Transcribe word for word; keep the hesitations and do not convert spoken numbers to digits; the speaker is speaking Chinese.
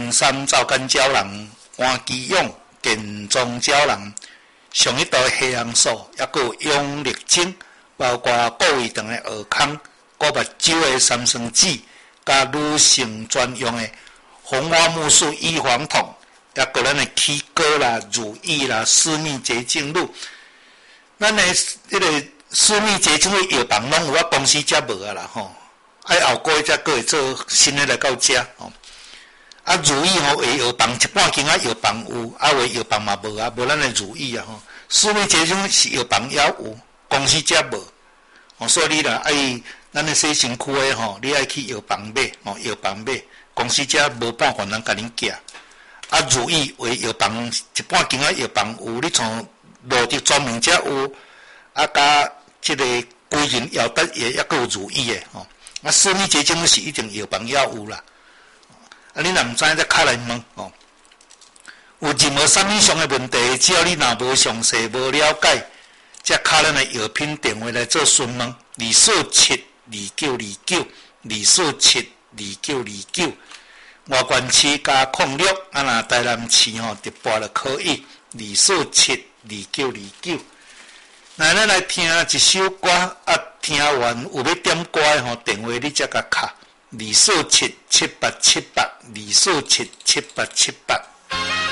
黄山赵干胶人、黄基勇、建中胶人，上一道黑红素，也有永力精，包括顾胃肠的尔康、顾目睭的三酸酯，甲女性专用的红花木素异黄酮，也有咱的起膏啦、乳液啦、私密洁净露。咱的迄个私密洁净露药房拢有，我公司才无啊啦吼。爱后个月才过会做新的来到遮吼。啊，如意吼，为药房一半间啊，药房有，啊，为药房嘛无啊，无咱的如意啊吼。私密洁净是药房也有，公司才无。哦，所以你若爱咱的洗身躯的吼，你爱去药房买，吼，药房买，公司才无办法通甲恁寄。啊，如意为药房一半间啊，药房有，你从路德专门才有，啊，甲即个规人药得也也有如意的吼。啊，私密洁净是一定药房也有啦。啊，你若毋知影，再敲来问哦。有任何啥物上的问题，只要你若无详细、无了解，则敲咱的药品电话来做询问。二四七二九二九，二四七二九二九。外县市加控六，啊，若台南市吼直拨就可以。二四七二九二九。那咱来听一首歌，啊，听完有要点歌的吼，电话你则甲敲二四七七八七八，二四七七八七八。